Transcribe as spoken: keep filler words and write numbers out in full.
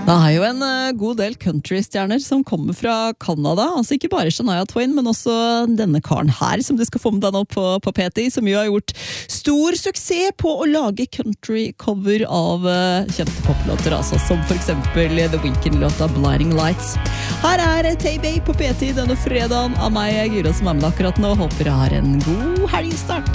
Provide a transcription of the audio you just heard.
Det er jo en uh, god del country-stjerner som kommer fra Kanada, altså ikke bare Shania Twain, men også denne karen her, som du skal få med deg nå på, på P T, som jo har gjort stor suksess på å lage country-cover av uh, kjente poplåter, altså, som for eksempel The Weeknd-låta Blinding Lights. Her er Tay-Bay på P T denne fredagen av meg, Gyra, som er med akkurat nå. Håper jeg har en god helgstart.